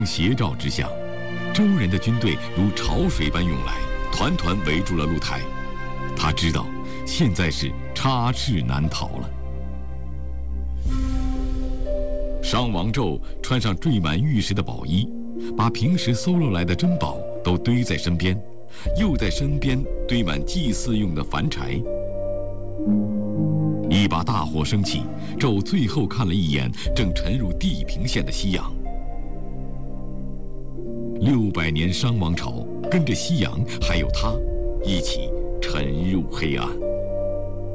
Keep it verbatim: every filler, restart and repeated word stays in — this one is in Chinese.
斜照之下，周人的军队如潮水般涌来，团团围住了露台。他知道，现在是插翅难逃了。商王纣穿上缀满玉石的宝衣，把平时搜罗来的珍宝都堆在身边，又在身边堆满祭祀用的凡柴。一把大火升起，纣最后看了一眼正沉入地平线的西洋。六百年商王朝，跟着西洋还有他，一起沉入黑暗。